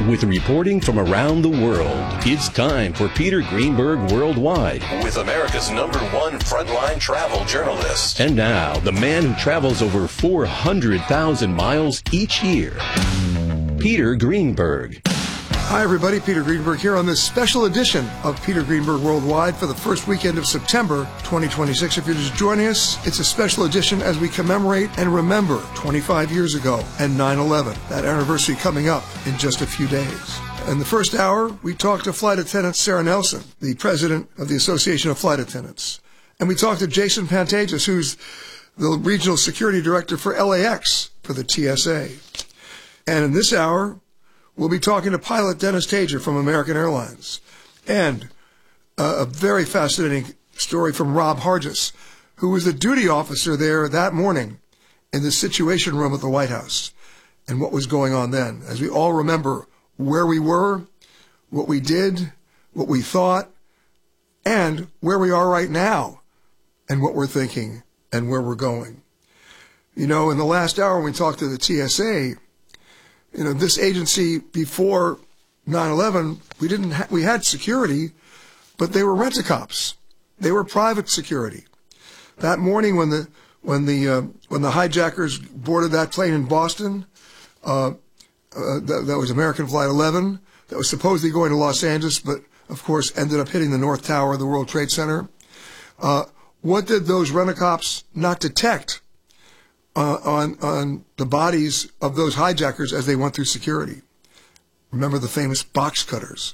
With reporting from around the world, it's time for Peter Greenberg Worldwide. With America's #1 frontline travel journalist. And now, the man who travels over 400,000 miles each year, Peter Greenberg. Hi, everybody. Peter Greenberg here on this special edition of Peter Greenberg Worldwide for the first weekend of September 2026. If you're just joining us, it's a special edition as we commemorate and remember 25 years ago and 9/11, that anniversary coming up in just a few days. In the first hour, we talked to Flight Attendant Sarah Nelson, the president of the Association of Flight Attendants. And we talked to Jason Pantages, who's the regional security director for LAX for the TSA. And in this hour, we'll be talking to pilot Dennis Tager from American Airlines, and a very fascinating story from Rob Hargis, who was the duty officer there that morning in the Situation Room at the White House, and what was going on then, as we all remember where we were, what we did, what we thought, and where we are right now, and what we're thinking, and where we're going. You know, in the last hour when we talked to the TSA, you know, this agency before 9/11, we had security, but they were rent-a-cops. They were private security. That morning when the hijackers boarded that plane in Boston, that was American Flight 11, that was supposedly going to Los Angeles, but of course ended up hitting the North Tower of the World Trade Center. What did those rent-a-cops not detect on the bodies of those hijackers as they went through security? Remember the famous box cutters.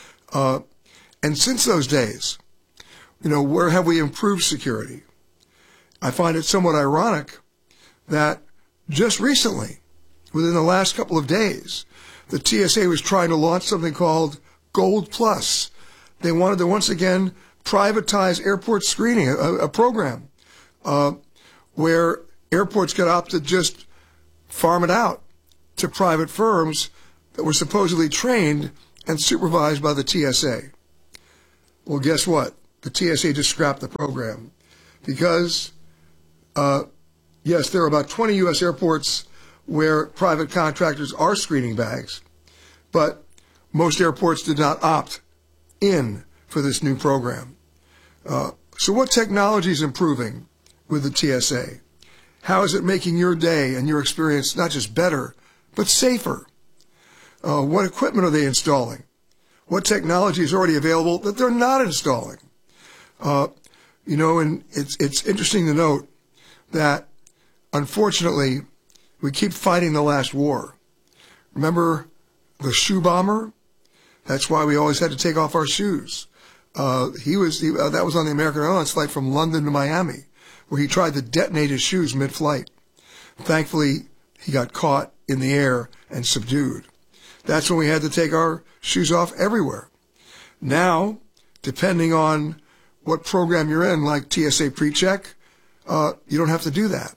And since those days, you know, where have we improved security? I find it somewhat ironic that just recently, within the last couple of days, the TSA was trying to launch something called Gold Plus. They wanted to once again privatize airport screening, a program where airports could opt to just farm it out to private firms that were supposedly trained and supervised by the TSA. Well, guess what? The TSA just scrapped the program because, yes, there are about 20 U.S. airports where private contractors are screening bags, but most airports did not opt in for this new program. So what technology is improving with the TSA? How is it making your day and your experience not just better, but safer? What equipment are they installing? What technology is already available that they're not installing? You know, and it's interesting to note that, unfortunately, we keep fighting the last war. Remember the shoe bomber? That's why we always had to take off our shoes. That was on the American Airlines flight from London to Miami, where he tried to detonate his shoes mid-flight. Thankfully, he got caught in the air and subdued. That's when we had to take our shoes off everywhere. Now, depending on what program you're in, like TSA PreCheck, you don't have to do that.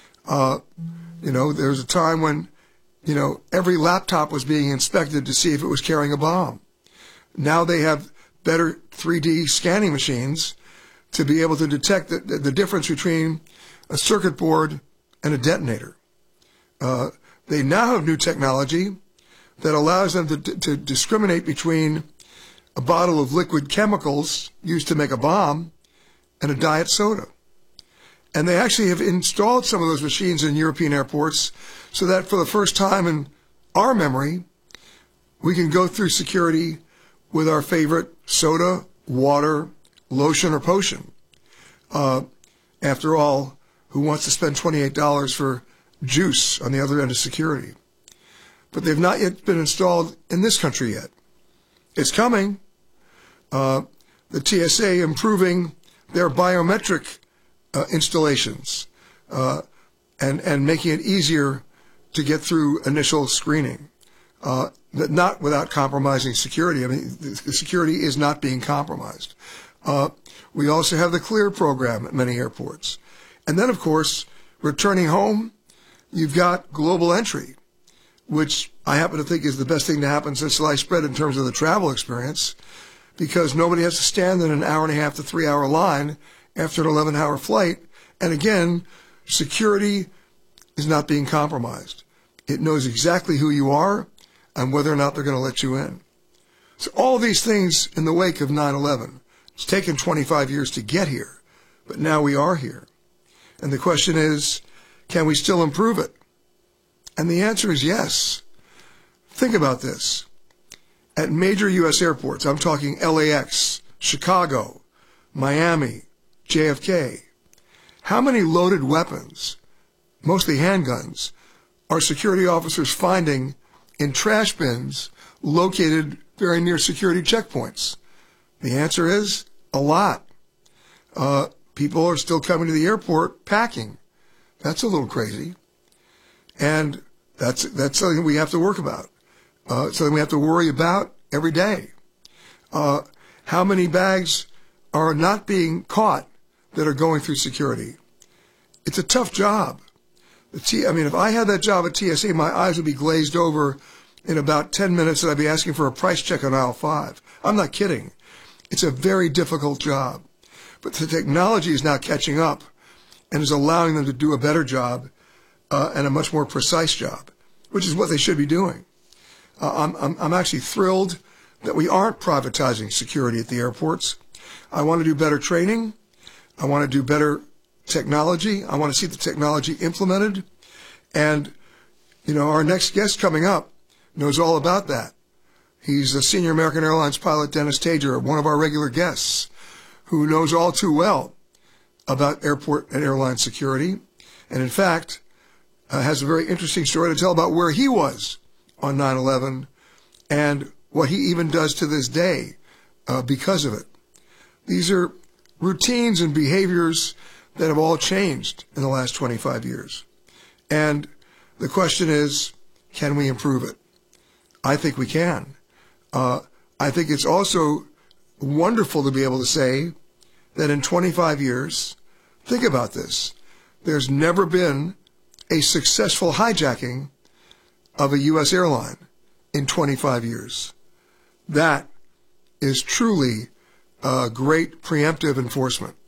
You know, there was a time when, you know, every laptop was being inspected to see if it was carrying a bomb. Now they have better 3D scanning machines to be able to detect the difference between a circuit board and a detonator. They now have new technology that allows them to discriminate between a bottle of liquid chemicals used to make a bomb and a diet soda. And they actually have installed some of those machines in European airports so that for the first time in our memory, we can go through security with our favorite soda, water, lotion, or potion. After all, who wants to spend $28 for juice on the other end of security? But they've not yet been installed in this country yet. It's coming. The TSA improving their biometric installations and making it easier to get through initial screening, not without compromising security. I mean, the security is not being compromised. We also have the CLEAR program at many airports. And then, of course, returning home, you've got global entry, which I happen to think is the best thing to happen since sliced bread in terms of the travel experience, because nobody has to stand in an hour-and-a-half to 3-hour line after an 11-hour flight. And again, security is not being compromised. It knows exactly who you are, on whether or not they're going to let you in. So all these things in the wake of 9/11. It's taken 25 years to get here, but now we are here. And the question is, can we still improve it? And the answer is yes. Think about this. At major U.S. airports, I'm talking LAX, Chicago, Miami, JFK, how many loaded weapons, mostly handguns, are security officers finding in trash bins located very near security checkpoints? The answer is a lot. People are still coming to the airport packing. That's a little crazy. And that's something we have to work about. Something we have to worry about every day. How many bags are not being caught that are going through security? It's a tough job. If I had that job at TSA, my eyes would be glazed over in about 10 minutes and I'd be asking for a price check on aisle 5. I'm not kidding. It's a very difficult job. But the technology is now catching up and is allowing them to do a better job and a much more precise job, which is what they should be doing. I'm actually thrilled that we aren't privatizing security at the airports. I want to do better training. I want to do better technology. I want to see the technology implemented. And, our next guest coming up knows all about that. He's a senior American Airlines pilot, Dennis Tager, one of our regular guests, who knows all too well about airport and airline security. And in fact, has a very interesting story to tell about where he was on 9/11 and what he even does to this day because of it. These are routines and behaviors that have all changed in the last 25 years. And the question is, can we improve it? I think we can. I think it's also wonderful to be able to say that in 25 years, think about this, there's never been a successful hijacking of a U.S. airline in 25 years. That is truly great preemptive enforcement.